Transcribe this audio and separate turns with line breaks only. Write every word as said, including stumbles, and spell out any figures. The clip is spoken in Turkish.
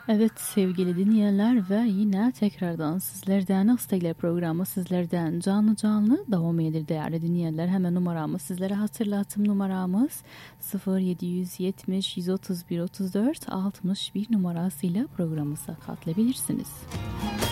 Evet sevgili dinleyenler ve yine tekrardan sizlerden istekler programı sizlerden canlı canlı devam edir değerli dinleyenler. Hemen numaramı sizlere hatırlattım, numaramız sıfır yedi yetmiş yüz otuz bir otuz dört altmış bir numarasıyla programımıza katılabilirsiniz.